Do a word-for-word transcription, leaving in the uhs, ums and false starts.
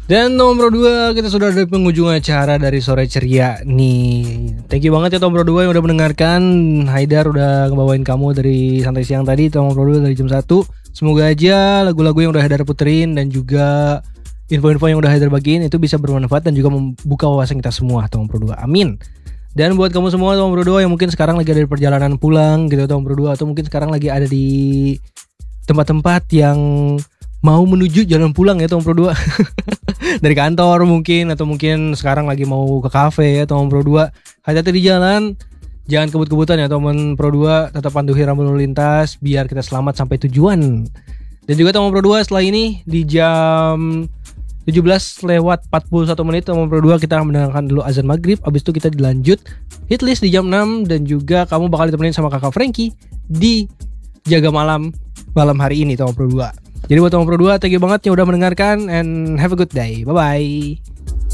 Dan Tom Pro dua, kita sudah ada di penghujung acara dari Sore Ceria nih. Thank you banget ya Tom Pro dua yang udah mendengarkan. Haidar udah ngebawain kamu dari santai siang tadi, Tom Pro dua dari jam satu. Semoga aja lagu-lagu yang udah Haidar puterin dan juga info-info yang udah Haidar bagiin itu bisa bermanfaat dan juga membuka wawasan kita semua, Tom Pro dua. Amin. Dan buat kamu semua Tom Pro dua yang mungkin sekarang lagi ada di perjalanan pulang gitu Tom Pro dua, atau mungkin sekarang lagi ada di tempat-tempat yang mau menuju jalan pulang ya Tom Pro dua dari kantor mungkin, atau mungkin sekarang lagi mau ke kafe ya Tom Pro dua. Hati-hati di jalan, jangan kebut-kebutan ya Tom Pro dua, tetap patuhi rambu lalu lintas biar kita selamat sampai tujuan. Dan juga Tom Pro dua setelah ini di jam tujuh belas lewat empat puluh satu menit Tom Pro dua kita akan mendengarkan dulu azan maghrib. Abis itu kita dilanjut hitlist di jam enam, dan juga kamu bakal ditemenin sama kakak Frankie di Jaga Malam malam hari ini Tom Pro dua. Jadi buat Tom Pro dua, thank you banget yang udah mendengarkan, and have a good day. Bye bye.